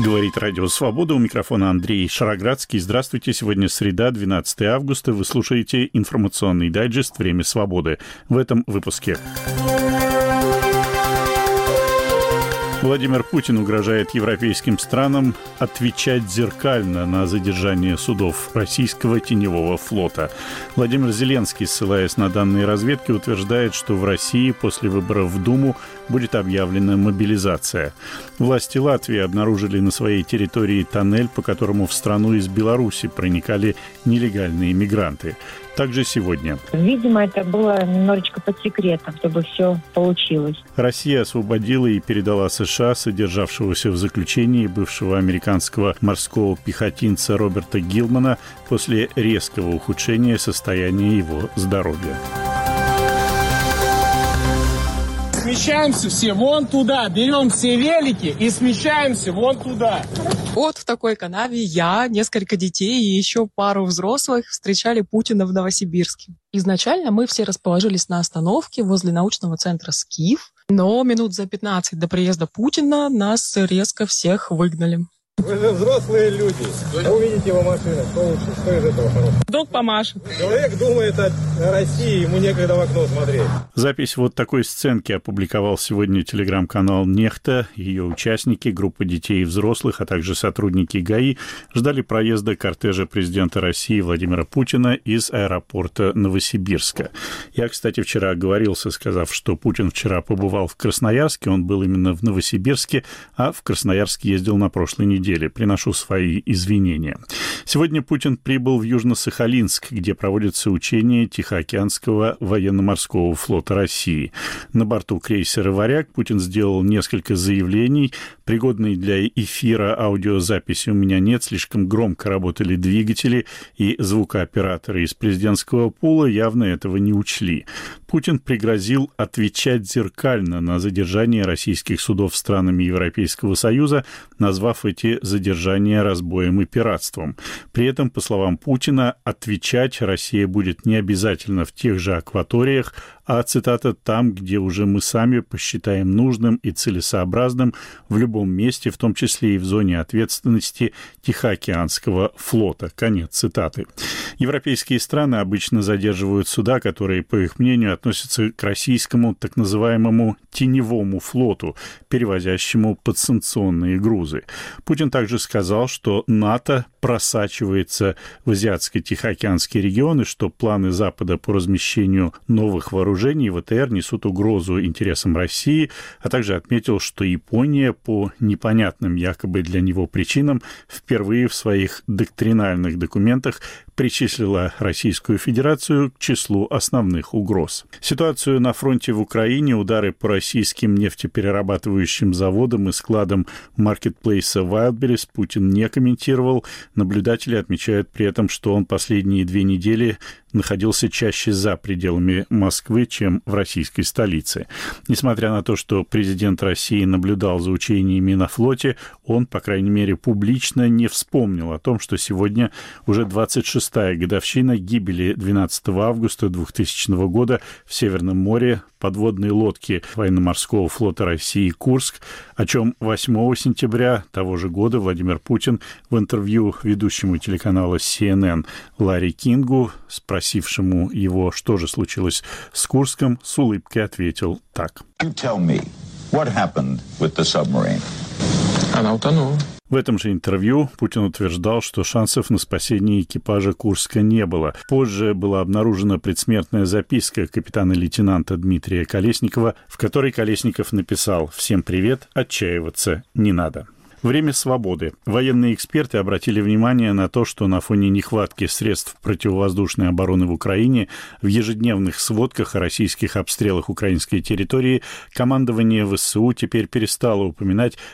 Говорит Радио Свобода. У микрофона Андрей Шароградский. Здравствуйте. Сегодня среда, 12 августа. Вы слушаете информационный дайджест «Время свободы». В этом выпуске. Владимир Путин угрожает европейским странам отвечать зеркально на задержание судов российского теневого флота. Владимир Зеленский, ссылаясь на данные разведки, утверждает, что в России после выборов в Думу будет объявлена мобилизация. Власти Латвии обнаружили на своей территории тоннель, по которому в страну из Беларуси проникали нелегальные мигранты. Также сегодня. Видимо, это было немножечко под секретом, чтобы все получилось. Россия освободила и передала США содержавшегося в заключении бывшего американского морского пехотинца Роберта Гилмана после резкого ухудшения состояния его здоровья. Смещаемся все вон туда, берем все велики и смещаемся вон туда. Вот в такой канаве я, несколько детей и еще пару взрослых встречали Путина в Новосибирске. Изначально мы все расположились на остановке возле научного центра «Скиф», но минут за 15 до приезда Путина нас резко всех выгнали. Вы же взрослые люди. Вы увидите его машину. Что лучше? Что из этого хорошего? Вдруг помашет. Человек думает о России, ему некогда в окно смотреть. Запись вот такой сценки опубликовал сегодня телеграм-канал «Нехта». Ее участники, группа детей и взрослых, а также сотрудники ГАИ ждали проезда кортежа президента России Владимира Путина из аэропорта Новосибирска. Я, кстати, вчера оговорился, сказав, что Путин вчера побывал в Красноярске. Он был именно в Новосибирске, а в Красноярск ездил на прошлой неделе. Приношу свои извинения. Сегодня Путин прибыл в Южно-Сахалинск, где проводятся учения Тихоокеанского военно-морского флота России. На борту крейсера «Варяг» Путин сделал несколько заявлений. Пригодной для эфира аудиозаписи у меня нет, слишком громко работали двигатели, и звукооператоры из президентского пула явно этого не учли. Путин пригрозил отвечать зеркально на задержание российских судов странами Европейского Союза, назвав эти задержания разбоем и пиратством. При этом, по словам Путина, отвечать Россия будет не обязательно в тех же акваториях, а, цитата, «там, где уже мы сами посчитаем нужным и целесообразным в любом месте, в том числе и в зоне ответственности Тихоокеанского флота». Конец цитаты. Европейские страны обычно задерживают суда, которые, по их мнению, относятся к российскому так называемому теневому флоту, перевозящему подсанкционные грузы. Путин также сказал, что НАТО просачивается в Азиатско-Тихоокеанский регион, и что планы Запада по размещению новых вооружений ВТР несут угрозу интересам России, а также отметил, что Япония по непонятным якобы для него причинам впервые в своих доктринальных документах причислила Российскую Федерацию к числу основных угроз. Ситуацию на фронте в Украине, удары по российским нефтеперерабатывающим заводам и складам маркетплейса Wildberries Путин не комментировал. Наблюдатели отмечают при этом, что он последние 2 недели находился чаще за пределами Москвы, чем в российской столице. Несмотря на то, что президент России наблюдал за учениями на флоте, он, по крайней мере, публично не вспомнил о том, что сегодня уже 26-я годовщина гибели 12 августа 2000 года в Северном море подводной лодки военно-морского флота России «Курск», о чем 8 сентября того же года Владимир Путин в интервью ведущему телеканала CNN Ларри Кингу, спросившему его, что же случилось с Курском, с улыбкой ответил так. Она утонула. В этом же интервью Путин утверждал, что шансов на спасение экипажа «Курска» не было. Позже была обнаружена предсмертная записка капитана-лейтенанта Дмитрия Колесникова, в которой Колесников написал «Всем привет, отчаиваться не надо». Время свободы. Военные эксперты обратили внимание на то, что на фоне нехватки средств противовоздушной обороны в Украине в ежедневных сводках о российских обстрелах украинской территории командование ВСУ теперь перестало упоминать